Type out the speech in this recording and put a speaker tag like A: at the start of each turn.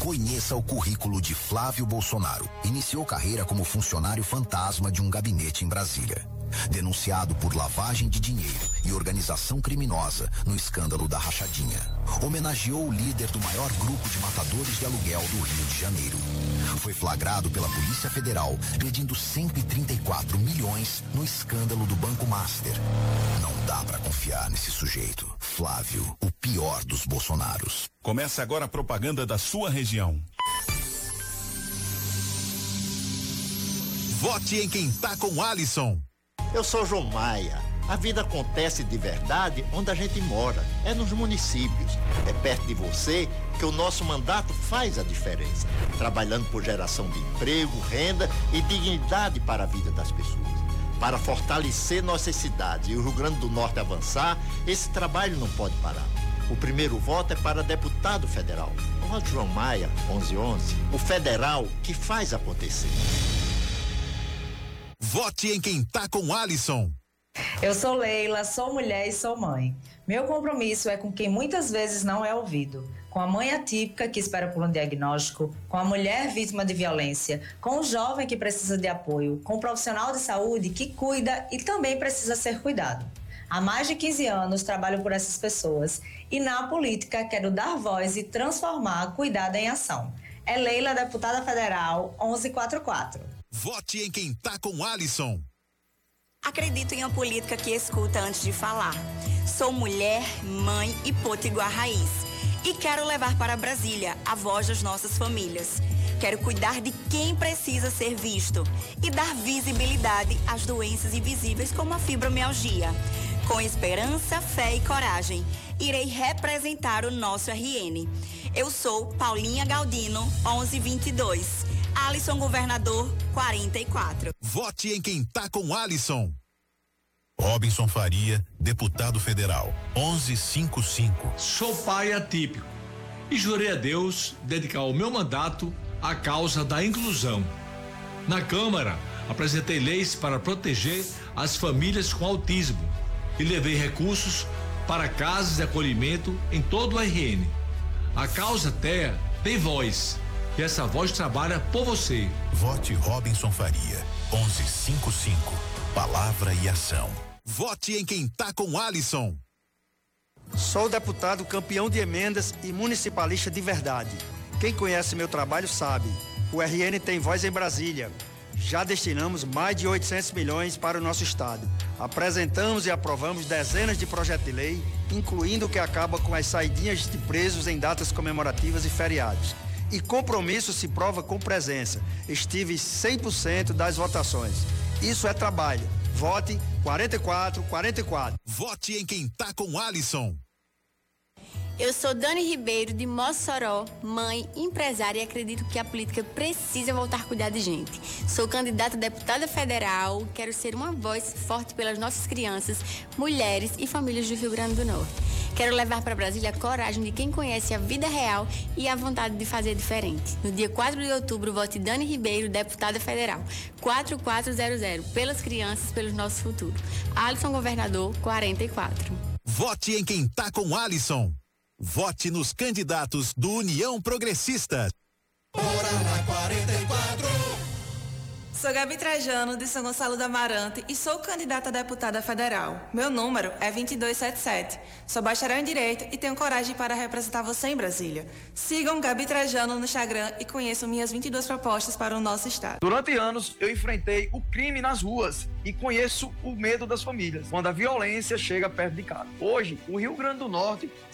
A: Conheça o currículo de Flávio Bolsonaro. Iniciou carreira como funcionário fantasma de um gabinete em Brasília. Denunciado por lavagem de dinheiro e organização criminosa no escândalo da rachadinha. Homenageou o líder do maior grupo de matadores de aluguel do Rio de Janeiro. Foi flagrado pela Polícia Federal pedindo 134 milhões no escândalo do Banco Master. Não dá pra confiar nesse sujeito. Flávio, o pior dos Bolsonaros.
B: Começa agora a propaganda da sua região.
C: Vote em quem tá com Alisson.
D: Eu sou João Maia. A vida acontece de verdade onde a gente mora, é nos municípios. É perto de você que o nosso mandato faz a diferença, trabalhando por geração de emprego, renda e dignidade para a vida das pessoas. Para fortalecer nossas cidades e o Rio Grande do Norte avançar, esse trabalho não pode parar. O primeiro voto é para deputado federal. Vote João Maia, 1111, o federal que faz acontecer.
C: Vote em quem tá com Alisson.
E: Eu sou Leila, sou mulher e sou mãe. Meu compromisso é com quem muitas vezes não é ouvido. Com a mãe atípica que espera por um diagnóstico, com a mulher vítima de violência, com o jovem que precisa de apoio, com o profissional de saúde que cuida e também precisa ser cuidado. Há mais de 15 anos trabalho por essas pessoas e na política quero dar voz e transformar a cuidado em ação. É Leila, deputada federal, 1144.
C: Vote em quem tá com Alisson.
F: Acredito em uma política que escuta antes de falar. Sou mulher, mãe e potiguar raiz. E quero levar para Brasília a voz das nossas famílias. Quero cuidar de quem precisa ser visto e dar visibilidade às doenças invisíveis como a fibromialgia. Com esperança, fé e coragem, irei representar o nosso RN. Eu sou Paulinha Galdino, 1122. Alisson Governador, 44.
C: Vote em quem tá com Alisson. Robinson Faria, deputado federal, 1155.
G: Sou pai atípico e jurei a Deus dedicar o meu mandato à causa da inclusão. Na Câmara, apresentei leis para proteger as famílias com autismo e levei recursos para casas de acolhimento em todo o RN. A causa TEA tem voz. E essa voz trabalha por você.
C: Vote Robinson Faria, 1155. Palavra e ação. Vote em quem tá com Alisson.
H: Sou deputado campeão de emendas e municipalista de verdade. Quem conhece meu trabalho sabe. O RN tem voz em Brasília. Já destinamos mais de 800 milhões para o nosso estado. Apresentamos e aprovamos dezenas de projetos de lei, incluindo o que acaba com as saidinhas de presos em datas comemorativas e feriados. E compromisso se prova com presença. Estive 100% das votações. Isso é trabalho. Vote 4444.
C: Vote em quem tá com Alisson.
I: Eu sou Dani Ribeiro, de Mossoró, mãe, empresária, e acredito que a política precisa voltar a cuidar de gente. Sou candidata a deputada federal, quero ser uma voz forte pelas nossas crianças, mulheres e famílias do Rio Grande do Norte. Quero levar para Brasília a coragem de quem conhece a vida real e a vontade de fazer diferente. No dia 4 de outubro, vote Dani Ribeiro, deputada federal, 4400, pelas crianças, pelo nosso futuro. Alisson Governador, 44.
C: Vote em quem tá com Alisson. Vote nos candidatos do União Progressista.
J: Bora lá, 44.
K: Sou Gabi Trajano, de São Gonçalo do Amarante, e sou candidata a deputada federal. Meu número é 2277. Sou bacharel em Direito e tenho coragem para representar você em Brasília. Sigam Gabi Trajano no Instagram e conheçam minhas 22 propostas para o nosso estado.
L: Durante anos, eu enfrentei o crime nas ruas e conheço o medo das famílias, quando a violência chega perto de casa. Hoje, o Rio Grande do Norte